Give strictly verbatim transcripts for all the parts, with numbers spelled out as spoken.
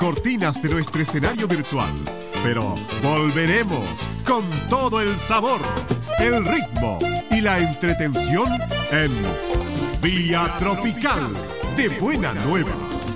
cortinas de nuestro escenario virtual. Pero volveremos con todo el sabor, el ritmo y la entretención en Vía Tropical de Buena Nueva.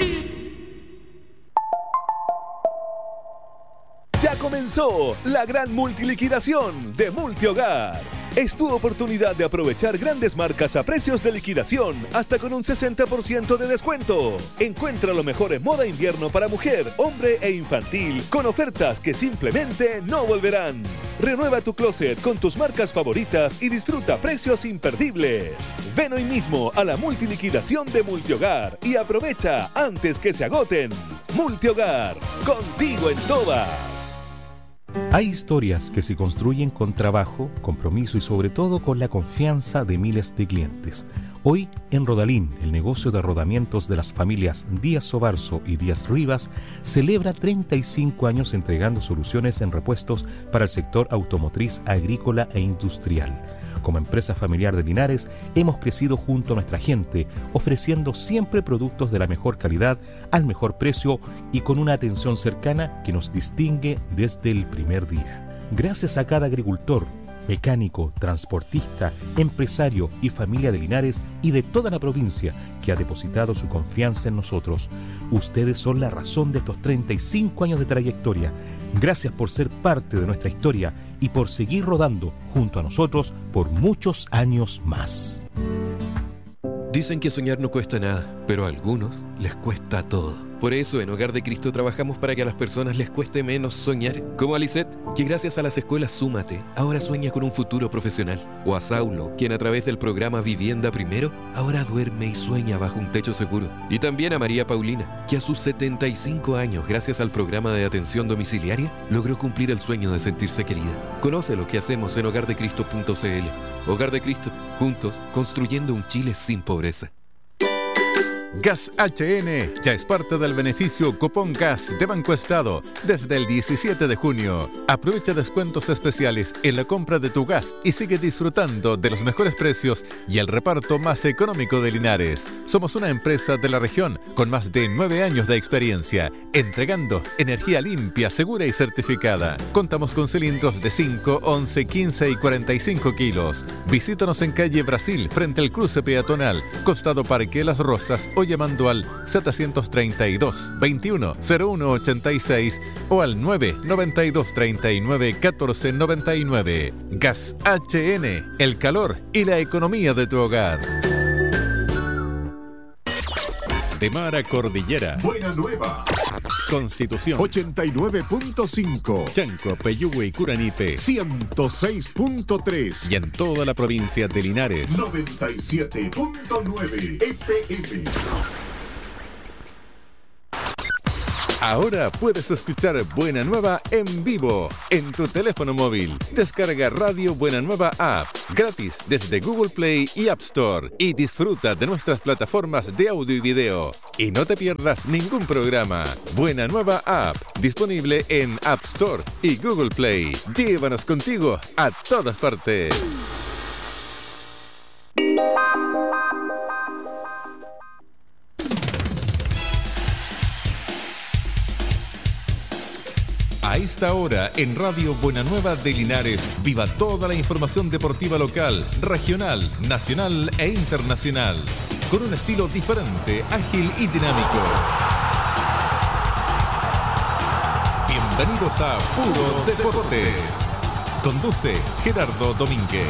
Ya comenzó la gran multiliquidación de Multihogar. Es tu oportunidad de aprovechar grandes marcas a precios de liquidación, hasta con un sesenta por ciento de descuento. Encuentra lo mejor en moda invierno para mujer, hombre e infantil, con ofertas que simplemente no volverán. Renueva tu closet con tus marcas favoritas y disfruta precios imperdibles. Ven hoy mismo a la multiliquidación de Multihogar y aprovecha antes que se agoten. Multihogar, contigo en todas. Hay historias que se construyen con trabajo, compromiso y sobre todo con la confianza de miles de clientes. Hoy, en Rodalín, el negocio de rodamientos de las familias Díaz Sobarzo y Díaz Rivas celebra treinta y cinco años entregando soluciones en repuestos para el sector automotriz, agrícola e industrial. Como empresa familiar de Linares, hemos crecido junto a nuestra gente, ofreciendo siempre productos de la mejor calidad, al mejor precio y con una atención cercana que nos distingue desde el primer día. Gracias a cada agricultor, mecánico, transportista, empresario y familia de Linares y de toda la provincia que ha depositado su confianza en nosotros. Ustedes son la razón de estos treinta y cinco años de trayectoria. Gracias por ser parte de nuestra historia y por seguir rodando junto a nosotros por muchos años más. Dicen que soñar no cuesta nada, pero a algunos les cuesta todo. Por eso en Hogar de Cristo trabajamos para que a las personas les cueste menos soñar. Como a Lisette, que gracias a las escuelas Súmate, ahora sueña con un futuro profesional. O a Saulo, quien a través del programa Vivienda Primero, ahora duerme y sueña bajo un techo seguro. Y también a María Paulina, que a sus setenta y cinco años, gracias al programa de atención domiciliaria, logró cumplir el sueño de sentirse querida. Conoce lo que hacemos en hogar de cristo punto c l. Hogar de Cristo, juntos, construyendo un Chile sin pobreza. Gas H N ya es parte del beneficio Cupón Gas de Banco Estado desde el diecisiete de junio. Aprovecha descuentos especiales en la compra de tu gas y sigue disfrutando de los mejores precios y el reparto más económico de Linares. Somos una empresa de la región con más de nueve años de experiencia, entregando energía limpia, segura y certificada. Contamos con cilindros de cinco, once, quince y cuarenta y cinco kilos. Visítanos en calle Brasil, frente al cruce peatonal, costado Parque Las Rosas, o llamando al setecientos treinta y dos, veintiuno, cero uno ochenta y seis o al nueve noventa y dos treinta y nueve catorce noventa y nueve. Gas H N, el calor y la economía de tu hogar. De mar a cordillera. Buena Nueva. Constitución. ochenta y nueve punto cinco. Chanco, Peyúgue y Curanipe. ciento seis punto tres. Y en toda la provincia de Linares. noventa y siete punto nueve F M. Ahora puedes escuchar Buena Nueva en vivo en tu teléfono móvil. Descarga Radio Buena Nueva App gratis desde Google Play y App Store y disfruta de nuestras plataformas de audio y video. Y no te pierdas ningún programa. Buena Nueva App, disponible en App Store y Google Play. Llévanos contigo a todas partes. A esta hora, en Radio Buena Nueva de Linares, viva toda la información deportiva local, regional, nacional e internacional, con un estilo diferente, ágil y dinámico. Bienvenidos a Puro Deportes. Conduce Gerardo Domínguez.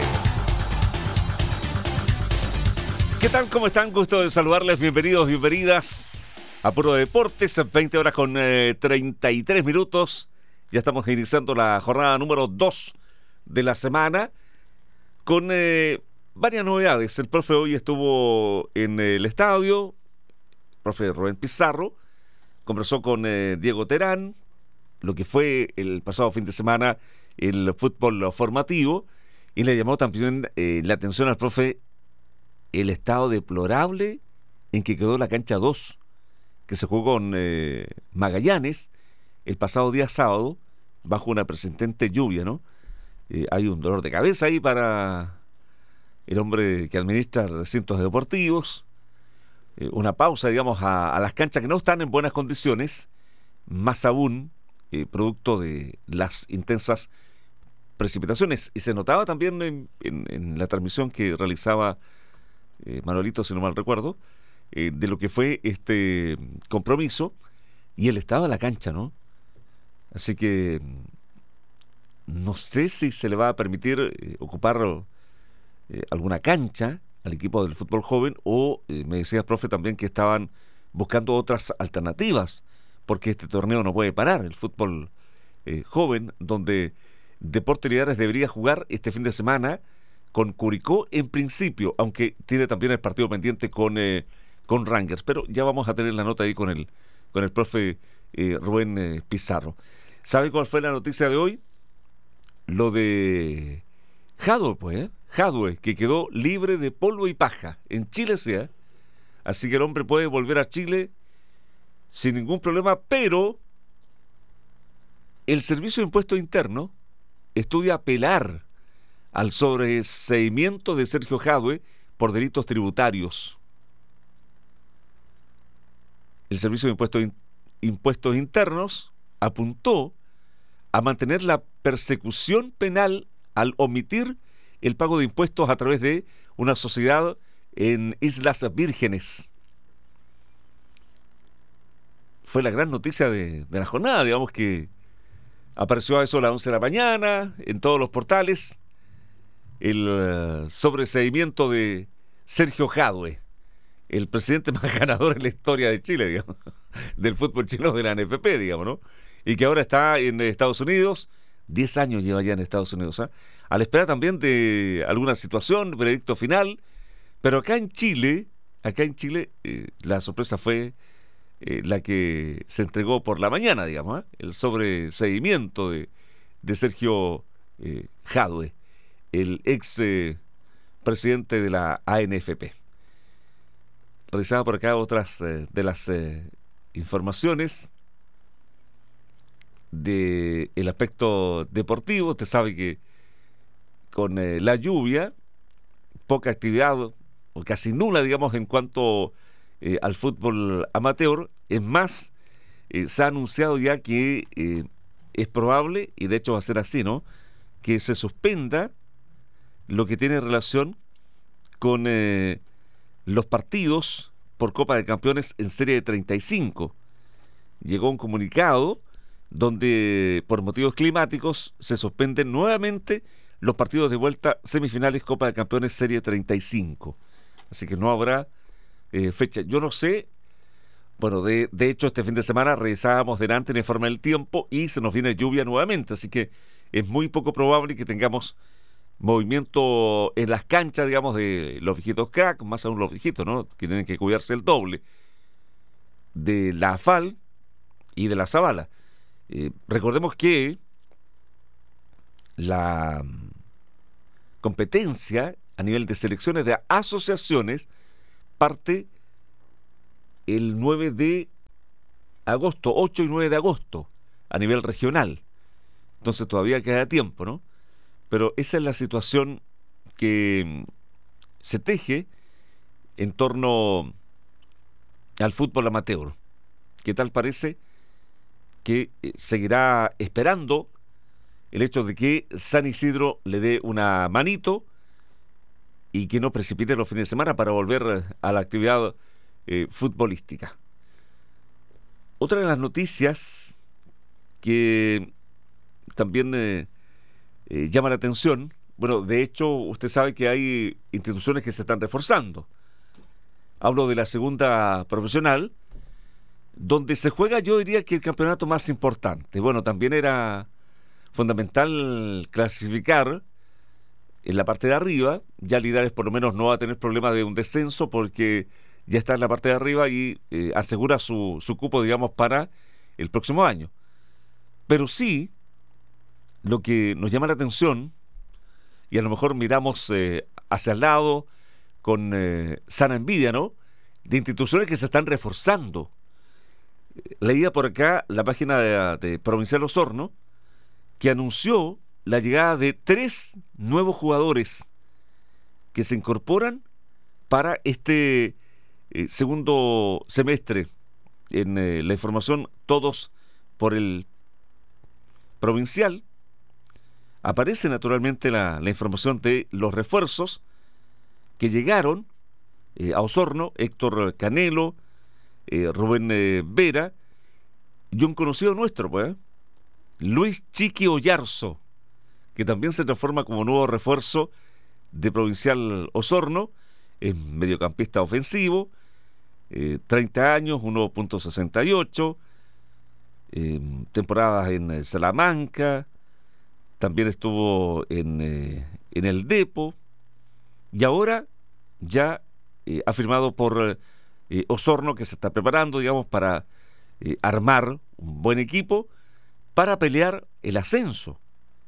¿Qué tal? ¿Cómo están? Gusto de saludarles. Bienvenidos, bienvenidas a Puro Deportes. veinte horas con eh, treinta y tres minutos. Ya estamos iniciando la jornada número dos de la semana con eh, varias novedades. El profe hoy estuvo en el estadio, el profe Rubén Pizarro, conversó con eh, Diego Terán, lo que fue el pasado fin de semana el fútbol formativo, y le llamó también eh, la atención al profe el estado deplorable en que quedó la cancha dos, que se jugó con eh, Magallanes el pasado día sábado, bajo una persistente lluvia, ¿no? Eh, hay un dolor de cabeza ahí para el hombre que administra recintos deportivos, eh, una pausa, digamos, a, a las canchas que no están en buenas condiciones, más aún eh, producto de las intensas precipitaciones. Y se notaba también en, en, en la transmisión que realizaba eh, Manuelito, si no mal recuerdo, eh, de lo que fue este compromiso y el estado de la cancha, ¿no? Así que no sé si se le va a permitir eh, ocupar eh, alguna cancha al equipo del fútbol joven o eh, me decías, profe, también que estaban buscando otras alternativas porque este torneo no puede parar, el fútbol eh, joven, donde Deportes Linares debería jugar este fin de semana con Curicó en principio, aunque tiene también el partido pendiente con, eh, con Rangers, pero ya vamos a tener la nota ahí con el, con el profe eh, Rubén eh, Pizarro. ¿Sabe cuál fue la noticia de hoy? Lo de Jadwe, pues, ¿eh? Jadwe, que quedó libre de polvo y paja. En Chile, sí, ¿eh? Así que el hombre puede volver a Chile sin ningún problema, pero el Servicio de Impuesto Interno estudia apelar al sobreseimiento de Sergio Jadwe por delitos tributarios. El Servicio de Impuestos, Impuestos Internos apuntó a mantener la persecución penal al omitir el pago de impuestos a través de una sociedad en Islas Vírgenes. Fue la gran noticia de, de la jornada, digamos, que apareció a eso a las once de la mañana en todos los portales el uh, sobreseimiento de Sergio Jadwe, el presidente más ganador en la historia de Chile, digamos, del fútbol chileno, de la N F P, digamos, ¿no? Y que ahora está en Estados Unidos, diez años lleva ya en Estados Unidos, ¿eh? A la espera también de alguna situación, veredicto final, pero acá en Chile, acá en Chile, eh, la sorpresa fue eh, la que se entregó por la mañana, digamos, ¿eh? El sobreseimiento de, de Sergio eh, Jadwe, el ex eh, presidente de la A N F P. Revisaba por acá otras eh, de las eh, informaciones del aspecto deportivo. Usted sabe que con eh, la lluvia, poca actividad o casi nula, digamos, en cuanto eh, al fútbol amateur. Es más, eh, se ha anunciado ya que eh, es probable, y de hecho va a ser así, ¿no?, que se suspenda lo que tiene relación con eh, los partidos por Copa de Campeones en serie de treinta y cinco. Llegó un comunicado donde por motivos climáticos se suspenden nuevamente los partidos de vuelta semifinales Copa de Campeones serie treinta y cinco. Así que no habrá eh, fecha. Yo no sé, bueno, de, de hecho este fin de semana revisábamos delante en el informe del tiempo y se nos viene lluvia nuevamente, así que es muy poco probable que tengamos movimiento en las canchas, digamos, de los viejitos crack, más aún los viejitos, ¿no?, que tienen que cuidarse el doble, de la A F A L y de la Zabala. Eh, recordemos que la competencia a nivel de selecciones de asociaciones parte el nueve de agosto, ocho y nueve de agosto, a nivel regional. Entonces todavía queda tiempo, ¿no? Pero esa es la situación que se teje en torno al fútbol amateur. ¿Qué tal parece que seguirá esperando el hecho de que San Isidro le dé una manito y que no precipite los fines de semana para volver a la actividad eh, futbolística? Otra de las noticias que también eh, eh, llama la atención, bueno, de hecho usted sabe que hay instituciones que se están reforzando. Hablo de la segunda profesional, donde se juega, yo diría que el campeonato más importante. Bueno, también era fundamental clasificar en la parte de arriba. Ya Linares por lo menos no va a tener problema de un descenso porque ya está en la parte de arriba y eh, asegura su, su cupo, digamos, para el próximo año. Pero sí, lo que nos llama la atención, y a lo mejor miramos eh, hacia el lado con eh, sana envidia, ¿no?, de instituciones que se están reforzando. Leía por acá la página de, de Provincial Osorno, que anunció la llegada de tres nuevos jugadores que se incorporan para este eh, segundo semestre. En eh, la información todos por el provincial, aparece naturalmente la, la información de los refuerzos que llegaron eh, a Osorno: Héctor Canelo, eh, Rubén eh, Vera y un conocido nuestro, pues, Luis Chiqui Oyarzo, que también se transforma como nuevo refuerzo de Provincial Osorno, es mediocampista ofensivo, eh, treinta años, uno punto sesenta y ocho, eh, temporadas en Salamanca, también estuvo en, eh, en el Depo, y ahora ya eh, ha firmado por eh, Osorno, que se está preparando, digamos, para eh, armar un buen equipo para pelear el ascenso.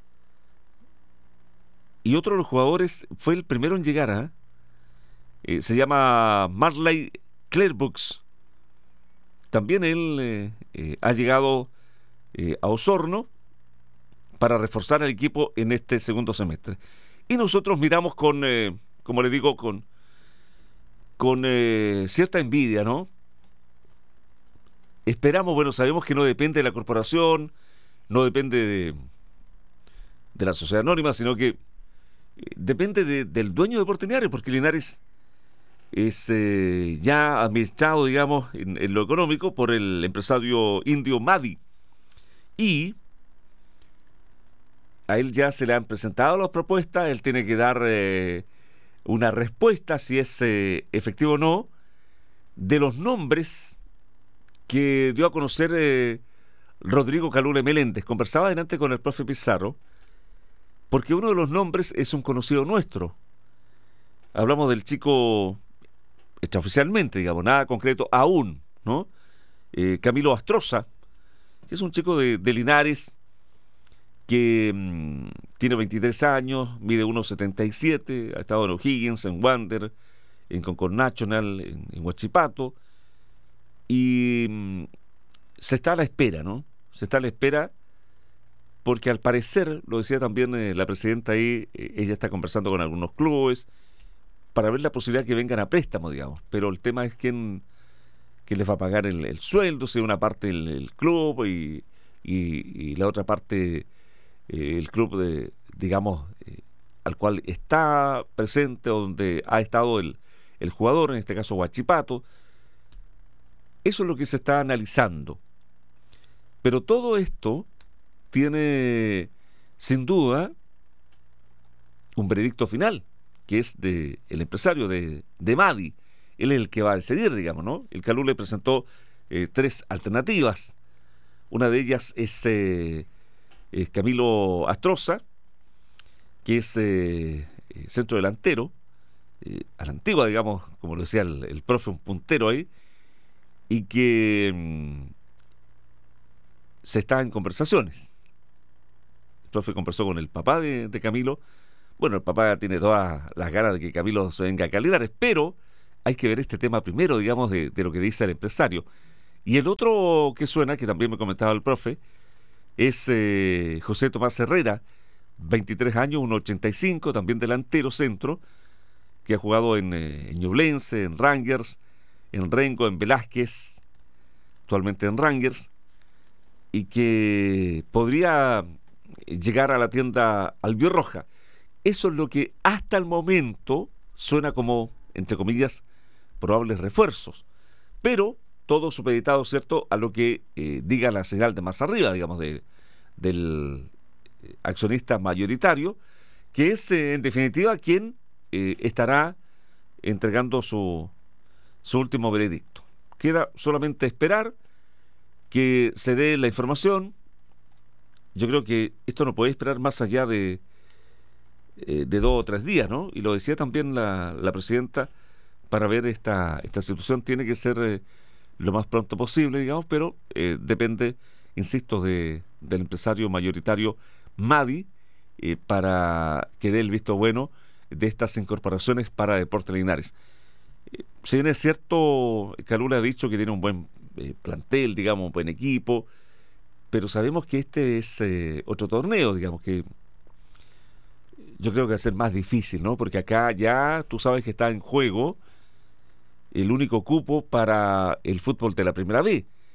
Y otro de los jugadores fue el primero en llegar, ¿eh? Eh, se llama Marley Clearbooks. También él eh, eh, ha llegado eh, a Osorno para reforzar el equipo en este segundo semestre. Y nosotros miramos con, eh, como le digo, con, con eh, cierta envidia, ¿no? Esperamos, bueno, sabemos que no depende de la corporación, no depende de, de la sociedad anónima, sino que eh, depende de, del dueño de Deportes Linares, porque Linares es eh, ya administrado, digamos, en, en lo económico por el empresario indio Madi. Y a él ya se le han presentado las propuestas, él tiene que dar eh, una respuesta, si es eh, efectivo o no, de los nombres que dio a conocer eh, Rodrigo Calule Meléndez. Conversaba adelante con el profe Pizarro, porque uno de los nombres es un conocido nuestro. Hablamos del chico extraoficialmente, digamos, nada concreto aún, ¿no? Eh, Camilo Astroza, que es un chico de, de Linares, que mmm, tiene veintitrés años, mide uno setenta y siete, ha estado en O'Higgins, en Wander, en Concord National, en, en Huachipato, y mmm, se está a la espera, ¿no? Se está a la espera porque al parecer, lo decía también eh, la presidenta ahí, eh, ella está conversando con algunos clubes para ver la posibilidad que vengan a préstamo, digamos, pero el tema es quién, quién les va a pagar el, el sueldo, si una parte el, el club y, y, y la otra parte eh, el club, de, digamos, eh, al cual está presente o donde ha estado el, el jugador, en este caso Huachipato. Eso es lo que se está analizando. Pero todo esto tiene, sin duda, un veredicto final, que es de el empresario de, de Madi. Él es el que va a decidir, digamos, ¿no? El Calule presentó eh, tres alternativas. Una de ellas es, eh, es Camilo Astroza, que es eh, centro delantero, eh, a la antigua, digamos, como lo decía el, el profe, un puntero ahí, y que mmm, se está en conversaciones. El profe conversó con el papá de, de Camilo. Bueno, el papá tiene todas las ganas de que Camilo se venga a Linares, pero hay que ver este tema primero, digamos, de, de lo que dice el empresario. Y el otro que suena, que también me comentaba el profe, es eh, José Tomás Herrera, veintitrés años, uno ochenta y cinco, también delantero centro, que ha jugado en, eh, en Ñublense, en Rangers, en Rengo, en Velázquez, actualmente en Rangers, y que podría llegar a la tienda albirroja. Eso es lo que hasta el momento suena como, entre comillas, probables refuerzos. Pero todo supeditado, ¿cierto?, a lo que eh, diga la señal de más arriba, digamos, de, del accionista mayoritario, que es, eh, en definitiva, quien eh, estará entregando su, su último veredicto. Queda solamente esperar que se dé la información. Yo creo que esto no puede esperar más allá de eh, de dos o tres días, ¿no? Y lo decía también la, la presidenta, para ver esta, esta situación tiene que ser eh, lo más pronto posible, digamos, pero eh, depende, insisto, de, del empresario mayoritario Madi, eh, para que dé el visto bueno de estas incorporaciones para Deportes Linares. Eh, si bien es cierto, Calule ha dicho que tiene un buen eh, plantel, digamos, un buen equipo, pero sabemos que este es eh, otro torneo, digamos, que yo creo que va a ser más difícil, ¿no? Porque acá ya tú sabes que está en juego el único cupo para el fútbol de la primera B.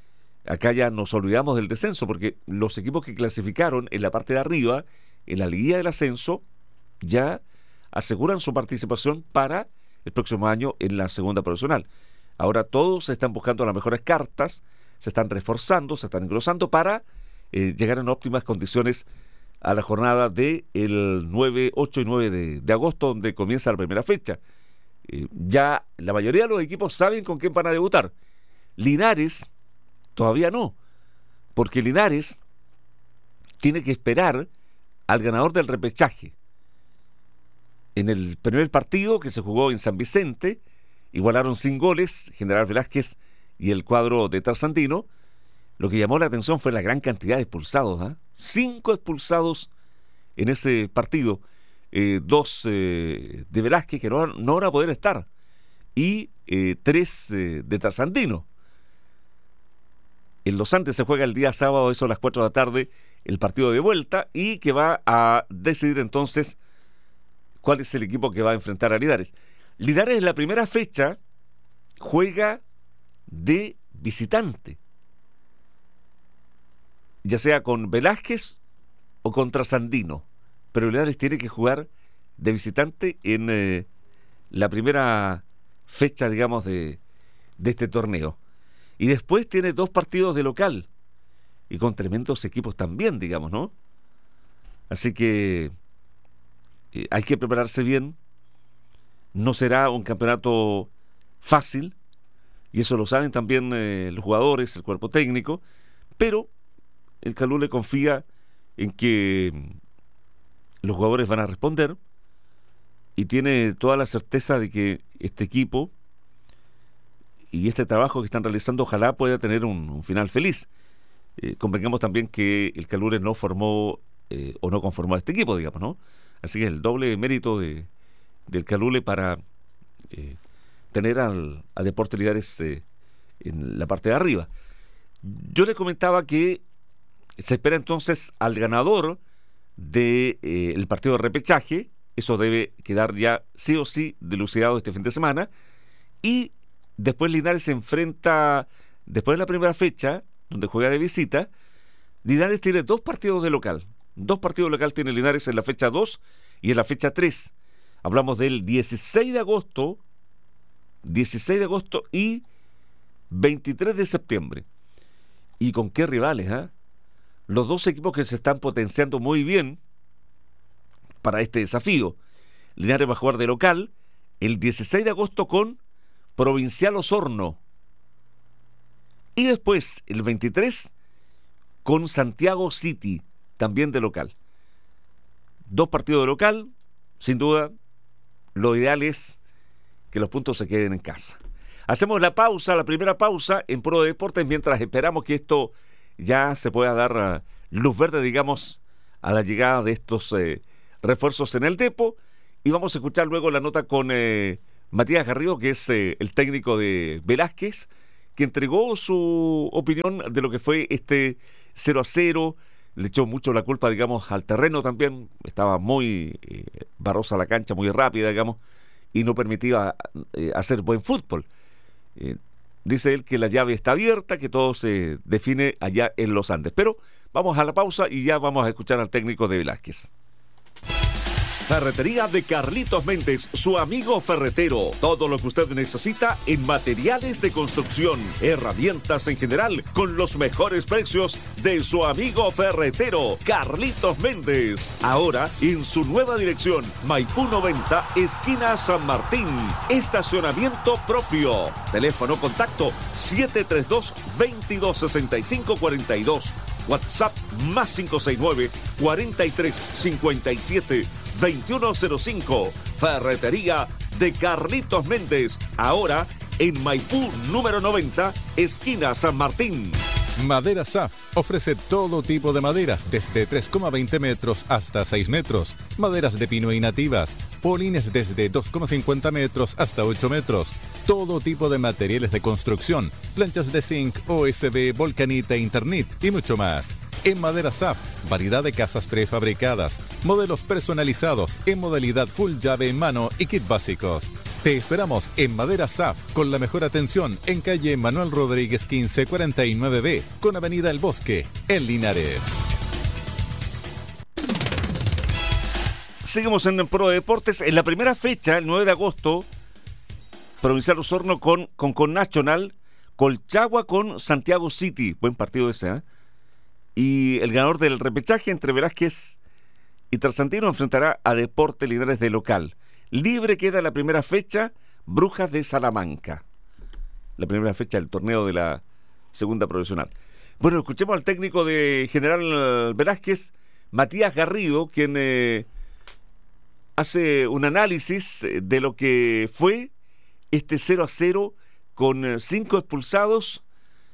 acá ya nos olvidamos del descenso, porque los equipos que clasificaron en la parte de arriba, en la liguilla del ascenso, ya aseguran su participación para el próximo año en la segunda profesional. Ahora todos están buscando las mejores cartas, se están reforzando, se están engrosando para eh, llegar en óptimas condiciones a la jornada del nueve, ocho y nueve de, de agosto, donde comienza la primera fecha. Eh, ya la mayoría de los equipos saben con quién van a debutar. Linares todavía no, porque Linares tiene que esperar al ganador del repechaje. En el primer partido que se jugó en San Vicente, igualaron sin goles General Velázquez y el cuadro de Trasandino. Lo que llamó la atención fue la gran cantidad de expulsados, ¿eh? Cinco expulsados en ese partido, eh, dos eh, de Velázquez que no, no van a poder estar, y eh, tres eh, de Trasandino. En Los Andes se juega el día sábado, eso a las cuatro de la tarde, el partido de vuelta, y que va a decidir entonces cuál es el equipo que va a enfrentar a Linares. Linares en la primera fecha juega de visitante, ya sea con Velázquez o con Trasandino, pero Linares tiene que jugar de visitante en eh, la primera fecha, digamos, de, de este torneo. Y después tiene dos partidos de local, y con tremendos equipos también, digamos, ¿no? Así que eh, hay que prepararse bien. No será un campeonato fácil, y eso lo saben también eh, los jugadores, el cuerpo técnico, pero el Calule confía en que los jugadores van a responder, y tiene toda la certeza de que este equipo y este trabajo que están realizando ojalá pueda tener un, un final feliz. Eh, convengamos también que el Calule no formó eh, o no conformó a este equipo, digamos, ¿no? Así que el doble mérito de, del Calule para eh, tener al, a Deportes Linares eh, en la parte de arriba. Yo les comentaba que se espera entonces al ganador del de, eh, el partido de repechaje. Eso debe quedar ya sí o sí dilucidado este fin de semana, y después Linares se enfrenta, después de la primera fecha donde juega de visita, Linares tiene dos partidos de local. Dos partidos de local tiene Linares en la fecha dos y en la fecha tres. Hablamos del dieciséis de agosto, dieciséis de agosto y veintitrés de septiembre. ¿Y con qué rivales? ¿eh? Los dos equipos que se están potenciando muy bien para este desafío. Linares va a jugar de local el dieciséis de agosto con Provincial Osorno, y después el veintitrés con Santiago City, también de local. Dos partidos de local, sin duda. Lo ideal es que los puntos se queden en casa. Hacemos la pausa, la primera pausa en Pro Deportes, mientras esperamos que esto ya se pueda dar uh, luz verde, digamos, a la llegada de estos eh, refuerzos en el Depo, y vamos a escuchar luego la nota con eh, Matías Garrido, que es eh, el técnico de Velázquez, que entregó su opinión de lo que fue este cero a cero, le echó mucho la culpa, digamos, al terreno también, estaba muy eh, barrosa la cancha, muy rápida, digamos, y no permitía eh, hacer buen fútbol. Eh, dice él que la llave está abierta, que todo se define allá en Los Andes. Pero vamos a la pausa y ya vamos a escuchar al técnico de Velázquez. Ferretería de Carlitos Méndez, su amigo ferretero. Todo lo que usted necesita en materiales de construcción, herramientas en general, con los mejores precios de su amigo ferretero, Carlitos Méndez. Ahora en su nueva dirección, Maipú noventa, esquina San Martín. Estacionamiento propio. Teléfono contacto siete tres dos, veintidós sesenta y cinco cuarenta y dos. WhatsApp más cinco seis nueve, cuarenta y tres cincuenta y siete, veintiuno cero cinco. Ferretería de Carlitos Méndez. Ahora en Maipú número noventa, esquina San Martín. Madera S A F ofrece todo tipo de maderas, desde tres coma veinte metros hasta seis metros. Maderas de pino y nativas. Polines desde dos coma cincuenta metros hasta ocho metros. Todo tipo de materiales de construcción. Planchas de zinc, O S B, volcanita, Internet y mucho más. En Madera S A F, variedad de casas prefabricadas, modelos personalizados en modalidad full llave en mano y kit básicos. Te esperamos en Madera S A F con la mejor atención en calle Manuel Rodríguez quince cuarenta y nueve B con avenida El Bosque en Linares. Seguimos en Pro Deportes. En la primera fecha, el nueve de agosto, Provincial Osorno con, con, con Nacional, Colchagua con Santiago City. Buen partido ese, ¿eh? Y el ganador del repechaje entre Velázquez y Trasandino enfrentará a Deportes Linares de local. Libre queda la primera fecha, Brujas de Salamanca. La primera fecha del torneo de la segunda profesional. Bueno, escuchemos al técnico de General Velázquez, Matías Garrido, quien eh, hace un análisis de lo que fue este cero a cero con cinco expulsados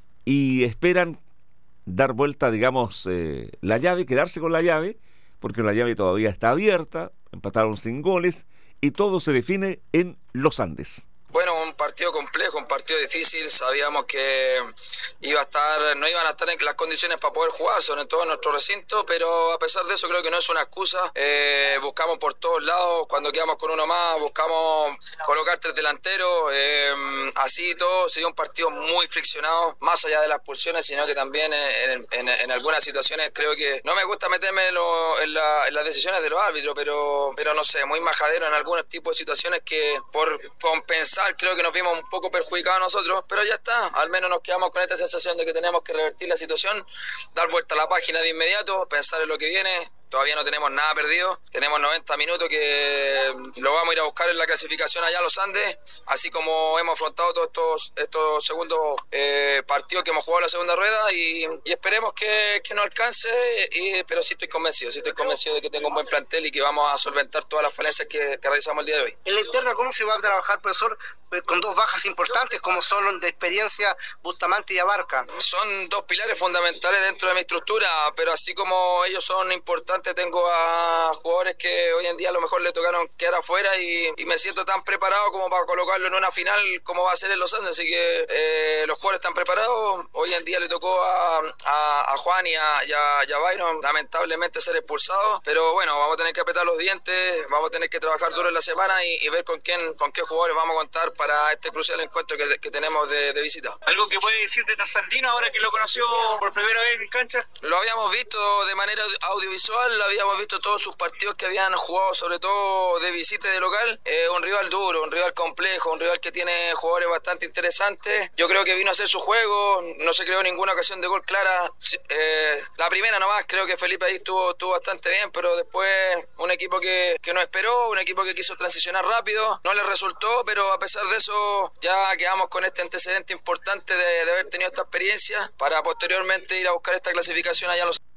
y esperan dar vuelta, digamos, eh, la llave, quedarse con la llave, porque la llave todavía está abierta, empataron sin goles y todo se define en Los Andes. Bueno, un partido complejo, un partido difícil. Sabíamos que iba a estar, no iban a estar en las condiciones para poder jugar, sobre todo en nuestro recinto, pero a pesar de eso creo que no es una excusa. Eh, buscamos por todos lados, cuando quedamos con uno más, buscamos colocar tres delanteros. Eh, así todo se dio un partido muy friccionado, más allá de las expulsiones, sino que también en, en, en algunas situaciones creo que no me gusta meterme en, lo, en, la, en las decisiones de los árbitros, pero, pero no sé, muy majadero en algunos tipos de situaciones que por compensar creo que nos vimos un poco perjudicados nosotros, pero ya está, al menos nos quedamos con esta sensación de que tenemos que revertir la situación, dar vuelta a la página de inmediato, pensar en lo que viene. Todavía no tenemos nada perdido, tenemos noventa minutos que lo vamos a ir a buscar en la clasificación allá a los Andes, así como hemos afrontado todos estos, estos segundos eh, partidos que hemos jugado la segunda rueda y, y esperemos que, que nos alcance, y, pero sí estoy convencido, sí estoy convencido de que tengo un buen plantel y que vamos a solventar todas las falencias que, que realizamos el día de hoy. En la interna, ¿cómo se va a trabajar, profesor, con dos bajas importantes como son de experiencia Bustamante y Abarca? Son dos pilares fundamentales dentro de mi estructura, pero así como ellos son importantes, tengo a jugadores que hoy en día a lo mejor le tocaron quedar afuera y, y me siento tan preparado como para colocarlo en una final como va a ser en Los Andes, así que eh, los jugadores están preparados. Hoy en día le tocó a, a, a Juan y a, y, a, y a Byron lamentablemente ser expulsados, pero bueno, vamos a tener que apretar los dientes, vamos a tener que trabajar duro en la semana y, y ver con quién, con qué jugadores vamos a contar para este crucial encuentro que, que tenemos de, de visita. ¿Algo que puede decir de Trasandino ahora que lo conoció por primera vez en cancha? Lo habíamos visto de manera audiovisual, habíamos visto todos sus partidos que habían jugado, sobre todo de visita y de local. Eh, un rival duro, un rival complejo, un rival que tiene jugadores bastante interesantes. Yo creo que vino a hacer su juego, no se creó ninguna ocasión de gol clara. Eh, la primera nomás, creo que Felipe ahí estuvo, estuvo bastante bien, pero después un equipo que, que no esperó, un equipo que quiso transicionar rápido, no le resultó, pero a pesar de eso ya quedamos con este antecedente importante de, de haber tenido esta experiencia para posteriormente ir a buscar esta clasificación allá a los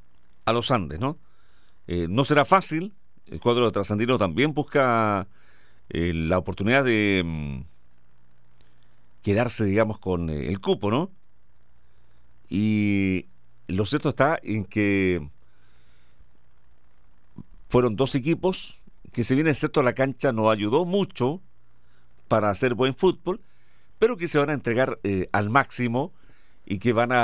a los Andes, ¿no? Eh, no será fácil. El cuadro de Trasandino también busca eh, la oportunidad de mm, quedarse, digamos, con eh, el cupo, ¿no? Y lo cierto está en que fueron dos equipos que, si bien es cierto la cancha no ayudó mucho para hacer buen fútbol, pero que se van a entregar eh, al máximo y que van a